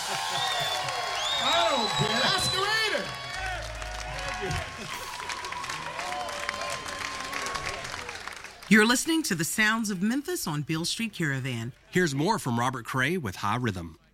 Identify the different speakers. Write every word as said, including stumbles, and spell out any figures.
Speaker 1: I don't care. Ask her later.
Speaker 2: You're listening to the sounds of Memphis on Beale Street Caravan.
Speaker 3: Here's more from Robert Cray with High Rhythm.